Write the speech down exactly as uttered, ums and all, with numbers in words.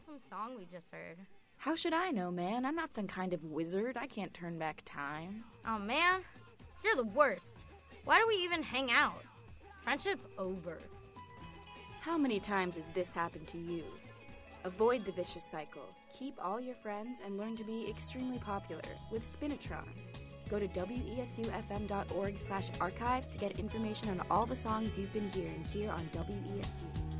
awesome song we just heard. How should I know, man? I'm not some kind of wizard. I can't turn back time. Oh, man. You're the worst. Why do we even hang out? Friendship over. How many times has this happened to you? Avoid the vicious cycle. Keep all your friends and learn to be extremely popular with Spinitron. Go to wesufm.org slash archives to get information on all the songs you've been hearing here on W E S U.